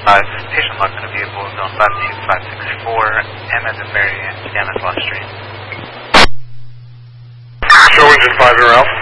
patient locked in a vehicle, zone 52564, M as in Mary, M as Lost Street. Show engine 5 Ralph.